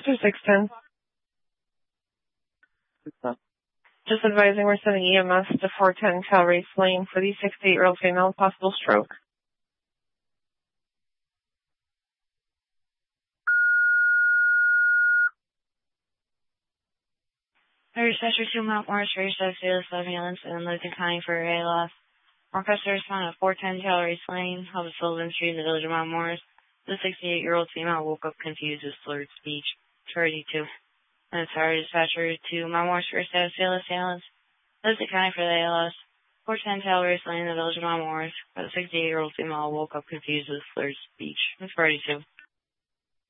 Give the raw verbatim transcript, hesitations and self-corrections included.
Officer six ten. Just advising we're sending E M S to four ten Calrace Lane for the sixty-eight-year-old female with possible stroke. Dispatcher two Mount Morris, registered status of ambulance in Lincoln County for A L S. Request to respond at four ten Calrace Lane, Hub Sullivan Street, the village of Mount Morris. The sixty-eight-year-old female woke up confused with slurred speech. thirty-two. And sorry, dispatcher to Mount Morris for status of ambulance. Lincoln County for the A L S. four ten Calrace Lane, the village of Mount Morris. The sixty-eight-year-old female woke up confused with slurred speech. thirty-two.